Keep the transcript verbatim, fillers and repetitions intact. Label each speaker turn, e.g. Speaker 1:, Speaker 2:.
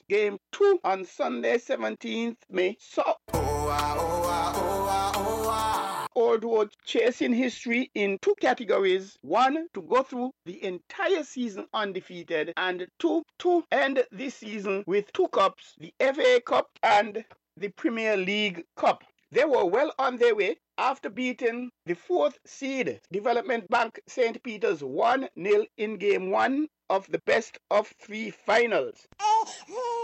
Speaker 1: game two on Sunday, seventeenth May. So, Old Road chasing history in two categories. One, to go through the entire season undefeated, and two, to end this season with two cups, the F A Cup and the Premier League Cup. They were well on their way after beating the fourth seed Development Bank Saint Peter's one nil in game one of the best of three finals.